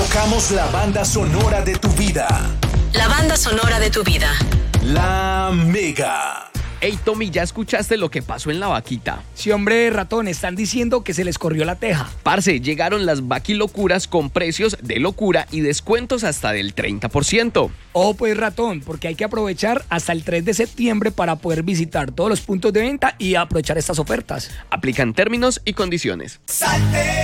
tocamos la banda sonora de tu vida. La banda sonora de tu vida. La Mega. Hey Tommy, ¿ya escuchaste lo que pasó en la vaquita? Sí, hombre, ratón, están diciendo que se les corrió la teja. Parce, llegaron las vaquilocuras con precios de locura y descuentos hasta del 30%. Oh, pues ratón, porque hay que aprovechar hasta el 3 de septiembre para poder visitar todos los puntos de venta y aprovechar estas ofertas. Aplican términos y condiciones. Salte.